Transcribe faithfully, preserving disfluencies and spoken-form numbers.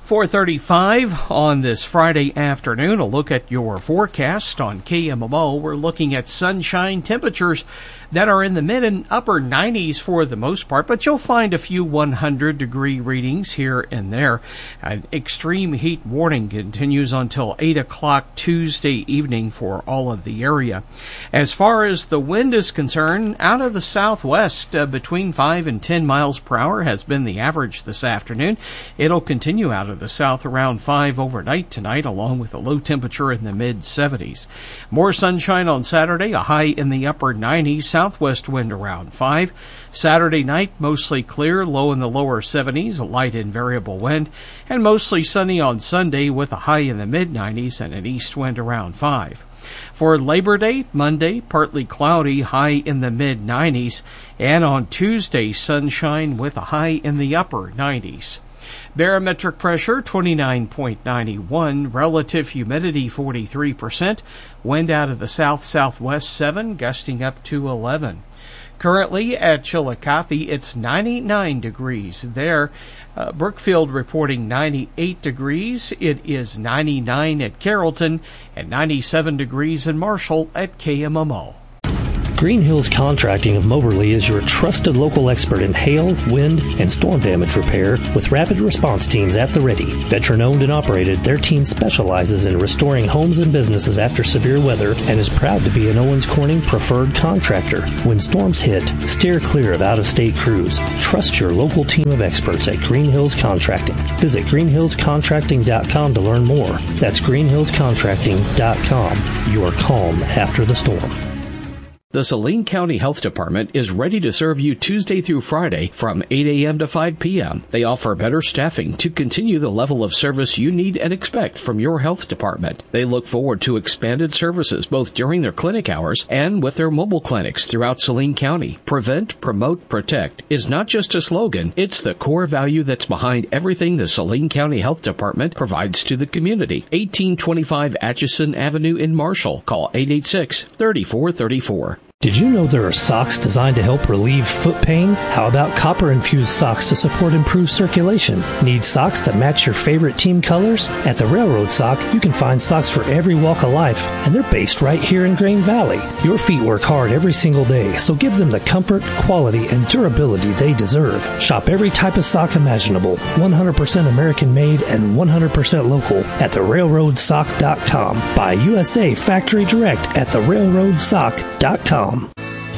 four thirty-five on this Friday afternoon. A look at your forecast on K M M O. We're looking at sunshine temperatures that are in the mid and upper nineties for the most part, but you'll find a few one hundred degree readings here and there. An extreme heat warning continues until eight o'clock Tuesday evening for all of the area. As far as the wind is concerned, out of the southwest, uh, between five and ten miles per hour has been the average this afternoon. It'll continue out of the south around five overnight tonight, along with a low temperature in the mid seventies. More sunshine on Saturday, a high in the upper nineties. Southwest wind around five. Saturday night, mostly clear, low in the lower seventies, a light and variable wind, and mostly sunny on Sunday with a high in the mid nineties and an east wind around five. For Labor Day, Monday, partly cloudy, high in the mid nineties, and on Tuesday, sunshine with a high in the upper nineties. Barometric pressure twenty-nine point nine one, relative humidity forty-three percent, wind out of the south-southwest seven, gusting up to eleven. Currently at Chillicothe, it's ninety-nine degrees there. Uh, Brookfield reporting ninety-eight degrees. It is ninety-nine at Carrollton and ninety-seven degrees in Marshall at K M M O. Green Hills Contracting of Moberly is your trusted local expert in hail, wind, and storm damage repair with rapid response teams at the ready. Veteran-owned and operated, their team specializes in restoring homes and businesses after severe weather and is proud to be an Owens Corning preferred contractor. When storms hit, steer clear of out-of-state crews. Trust your local team of experts at Green Hills Contracting. Visit green hills contracting dot com to learn more. That's green hills contracting dot com. Your calm after the storm. The Saline County Health Department is ready to serve you Tuesday through Friday from eight a.m. to five p.m. They offer better staffing to continue the level of service you need and expect from your health department. They look forward to expanded services both during their clinic hours and with their mobile clinics throughout Saline County. Prevent, promote, protect is not just a slogan, it's the core value that's behind everything the Saline County Health Department provides to the community. eighteen twenty-five Atchison Avenue in Marshall. Call eight eight six, three four three four. Did you know there are socks designed to help relieve foot pain? How about copper-infused socks to support improved circulation? Need socks that match your favorite team colors? At the Railroad Sock, you can find socks for every walk of life, and they're based right here in Grain Valley. Your feet work hard every single day, so give them the comfort, quality, and durability they deserve. Shop every type of sock imaginable, one hundred percent American-made and one hundred percent local at the railroad sock dot com. Buy U S A Factory Direct at the railroad sock dot com.